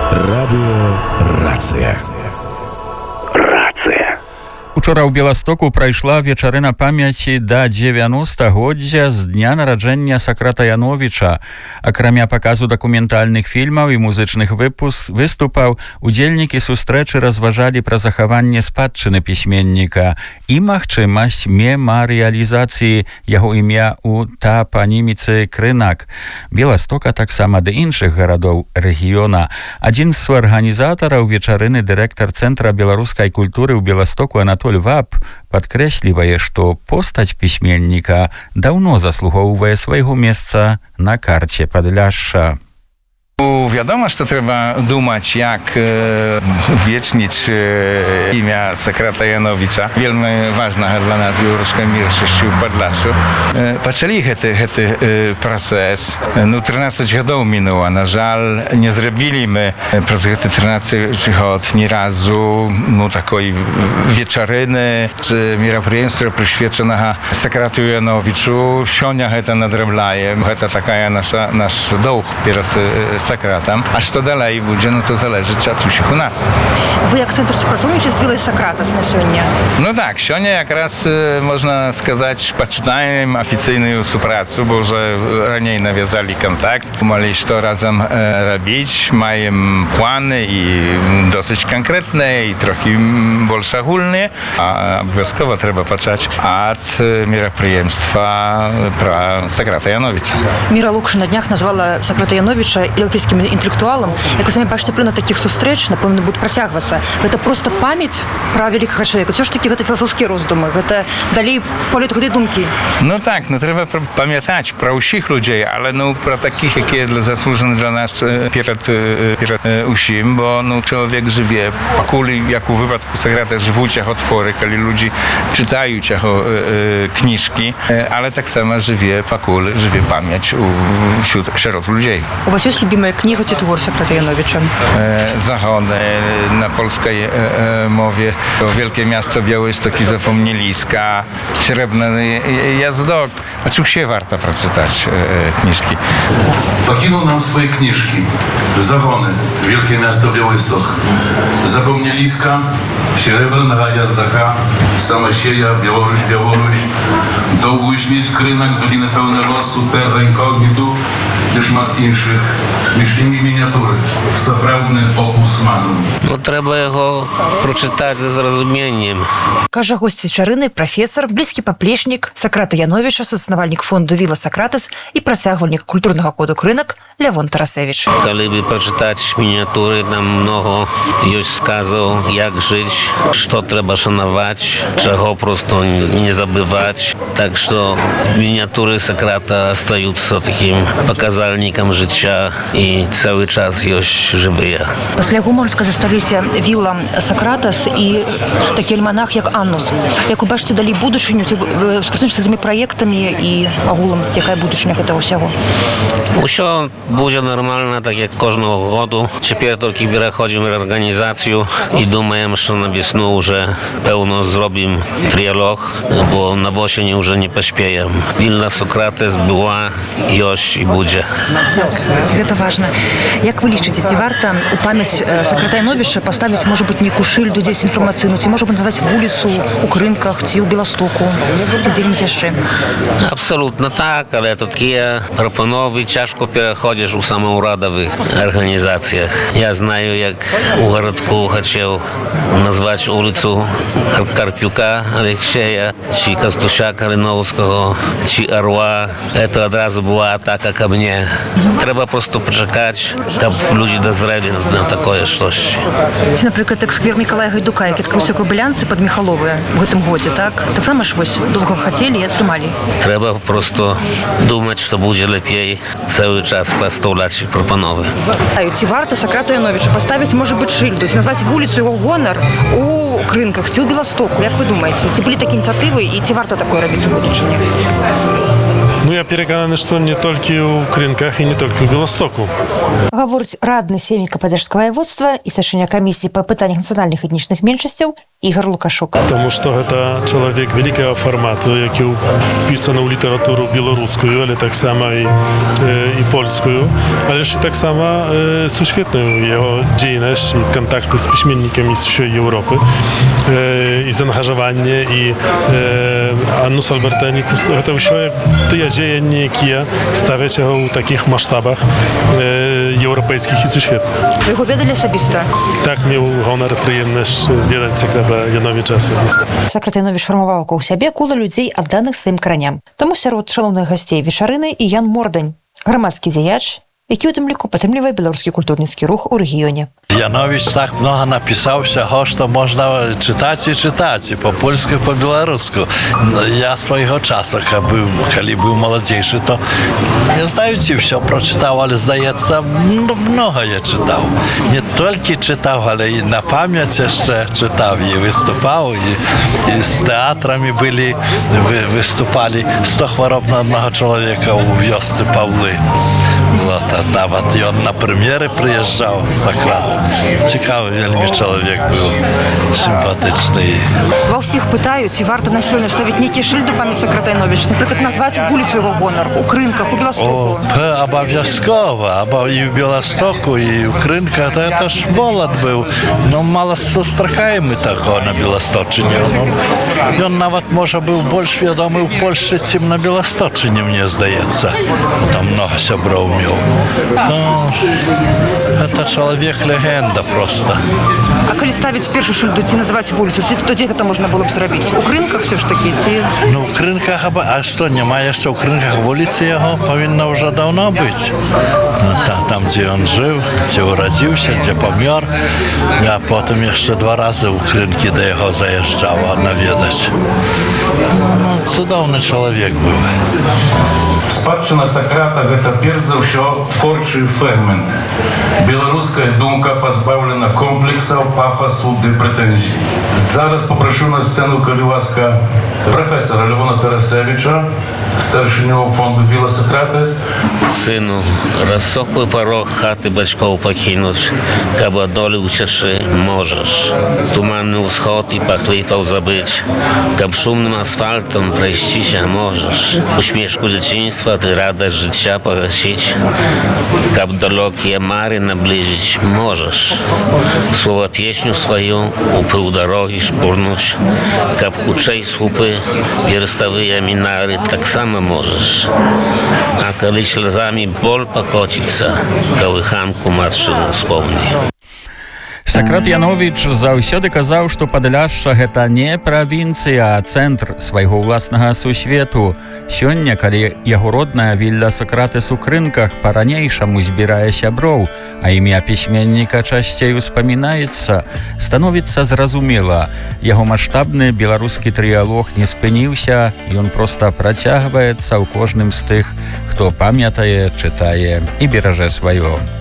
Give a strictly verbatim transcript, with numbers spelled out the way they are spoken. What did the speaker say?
Радыё Рацыя. Рацыя. Учора ў Беластоку прайшла вечарына памяці да дзевяностагоддзя з дня нараджэння Сакрата Яновіча. Акрамя паказу дакументальных фільмаў і музычных выпуск выступаў, удзельнікі сустрэчы разважалі пра захаванне спадчыны пісьменніка і магчымасць мемарыялізацыі яго імя ў тапаніміцы Крынак, Беластока, таксама ды іншых гарадоў рэгіёна. Адзін з арганізатараў вечарыны, дырэктар Цэнтра беларускай культуры ў Беластоку Анатоль Вап, падкрэслівае, што постаць пісьменніка даўно заслугоўвае свайго месца на карце Падляшша. Wiadomo, że trzeba думać, jak e, wiecznić e, imię Sakrata Janowicza. Wielmi ważna dla nas białoruska mniejszość w Podlaszu. E, patrzyli ten e, proces. No, trzynaście lat minęło. Na żal, nie zrobili my przez te trzynaście lat ni razu no, takiej wieczoryny czy meropриемства przyświęconego Sakratu Janowiczu. Sionia to nadrablajem. To taka nasza, nasz dług przed Сакратом. А что далей буде, ну то залежить від усіх у нас. Ви як центр співпрацюєте з Вілою Сакратас на сьогодні? Ну так, сьогодні якраз, можна сказати, починаємо офіційну співпрацю, бо вже раніше нав'язали контакт, думали, що разом робити, маємо плани і досить конкретні, і трохи більш огульні, а обов'язково треба почати від мероприємства про Сакрата Яновича. Міра Лукша на днях назвала Сакрата Яновича європейським інтелектуалам. Як ви самі бачите, плюна таких зустріч, напевно, будуть працягватися. Це просто пам'ять про великого чоловіка. Це ж таки це філософські роздуми, це далі політ ходи думки. Ну так, ну треба пам'ятати про усіх людей, але ну про таких, які заслужені для нас перед, перед усім, бо ну чоловік живе, поколи, як у випадку Сакрата, живуть його твори, коли люди читають його книжки, але так само живе, поколи живе пам'ять серед людей. У вас є любимая книга ці твор Сакрата Яновича? Zagony na polskiej e, e, mowie. Wielkie miasto Białystok i Zapomnieliska, Srebrny Jazdok. Oczywiście warto przeczytać e, książki. Покинул нам свои книжки. Загоны. Wielkie miasto Białystok. Zapomnieliska, Srebrnego Jazdoka, Samosieja, Białoruś, Białoruś. Długo śmieć Krynak, Doliny pełne losu, Terra Incognitu, i szmat innych. Myślimy miniatury. Сапраўдны опус магнум. Ну, треба його прочитати з розумінням. Каже гость вечарыны, прафесор, блізкі паплечнік Сакрата Яновича, сусновальнік фонду Віла Сакратас і працягвальнік культурнага коду Крынак Лявон Тарасевич. Коли б прочитати мініатури, там много є сказів, як жити, що треба шанувати, чого просто не забувати. Так що мініатури Сократа остаються таким показальником життя і цілий час є живі. Пасля яго, можна сказати, сталіся Віла Сакратас і такі альманах, як Аннус. Як ви бачите, далі будучыню, спрацюючи з цими проєктами і агулом, яка будучыня гэтага ўсяго? Усё буде нормально, так як кожного году. Тепер тільки переходимо реорганізацію і думаємо, що на весну вже певно зробимо тріалог, бо на осені вже не поспіємо. Вільна Сократес була, є і буде. Гэта важна. Як вы лічыце, ці варта у памяць Сакрата Яновіча паставіць, можа быць, нейкую шыльду дзесь інфармацыйную, ці можа быць назваць вуліцу у Крынках, ці ў Беластоку, ці дзе-небудзь яшчэ? Абсолютно так, але такі пропанови тяжко переходиш у самоурадових організаціях. Я знаю, як у городку хотів назвати вулицю Карпюка Алексея, чи Костуша Калиновського, чи Орла. Це одразу була атака ко мені. Треба просто почекати, щоб люди дозрели на таке щось. Ці, наприклад, як сквер Миколая Гайдука, який відкрився у Кобилянці під Михайловою в гэтым годзе, так? Так само ж ось довго хотіли і отримали. Треба просто думати, що буде лепей цілий час поставляти пропанови. Ці варта Сакрату Яновичу поставити, може бути, шильду, назвати вулицю його гонор у Крынках, ці у Білостоку. Як ви думаєте, ці були такі ініціативи і ці варто таке робити у будучині? Ну, я перекананы, што не толькі ў Крынках і не толькі ў Беластоку. Гаворыць радны семейка Падляшскага воеводства і старшыня камісіі па пытаннях нацыянальных этнічных меншасцяў Ігор Лукашук. Тому що це чоловік великого формату, який вписаний у літературу білоруську, але так само і, і польську, але ж так само сусвітною його діяльність і контакти з письменниками з всієї Європи, і заангажування, і Аннус Альбертенікус, це все ті діяння, які ставлять його у таких масштабах європейських і сусвітніх. Ви його ведали особисто? Так, мені гонор, приємність ведати Сократа Яновіча особисто. Сократ Яновіч фармаваў вакол сябе кола людзей, адданых сваім караням. Таму сярод шалоўных гасцей вечарыны і Ян Мордань, грамадскі дзеяч, які ў тым ліку падтрымлівае беларускі культурніцкі рух у рэгіёне. Янович так много написал всего, что можно читать и читать, и по-польски, и по-белорусски. Я своего часу, когда был молодейший, то не знаю, чи все прочитал, але, здається, много я читал. Не только читал, але и на память еще читал, и выступал, и, и с театрами были, выступали сто хвороб на одного человека у вёсцы Павлы. Вот, а нават ён на прем'єри приїжджав, Сократ. Цікавий вельми чоловік був, симпатичний. Ва ўсіх пытаюць, ці варта на сёння ставіць нейкія шыльды памяць Сократа Яновіча, напрыклад, назваць вуліцу його гонор, у Крынках, у Беластоку. О, обов'язково, і в Белостоку, і в Крынках, це ж молод був. Ну, мало зустрічаємо такого на Белосточині. Він нават, може, був більш відомий в Польщі, чим на Белосточині, мені здається. Там много сябров мав. Ну, это человек-легенда просто. А калі ставіць першую шыльду, ці называць вуліцу, ці то дзе гэта можна было б зрабіць? У Крынках все ж таки, ці... Ну, в Крынках, а што, няма яшчэ ў Крынках вуліцы яго павінна ўжо даўно быць. Ну, там, там, дзе ён жыў, дзе урадзіўся, дзе памёр. Я потым яшчэ два разы ў Крынкі да яго заязджаў наведаць. Ну, цудоўны чалавек быў. Спадчына Сократа – гэта перш за ўсё творчы фермент. Беларуская думка пазбаўлена комплексаў, пафасу ды прэтэнзій. Зараз папрашу на сцэну, калі ласка, професора Левона Тарасевича, старшыню фонду Віла Сократес. Сыну, рассохлый порог хаты бацькоў пакінуць, каб адолі ўцячы можаш. Туманны ўсход і пакліпаў забыць, каб шумным асфальтам прайсціся можаш. Усмешку дзяцінства ты радасць жыцця пагасіць, каб далёкія мары наблізіць можаш. Слова песню сваю у пыл дарогі шпурнуць, каб хутчэй слупы перставыя мінары таксама можаш. А калі слязамі боль пакоціцца, калыханку матчыну успомні. Сократ Яновіч заўсёды казаў, што Падляшша гэта не правінцыя, а цэнтр свайго ўласнага сусвету. Сёння, калі яго родная вілля Сократес у Крынках па-ранейшаму збірае сяброў, а імя пісьменніка часцей успамінаецца, становіцца зразумела. Яго маштабны беларускі трыялог не спыніўся, ён проста працягваецца ў кожным з тых, хто памятае, чытае і беражэ сваё.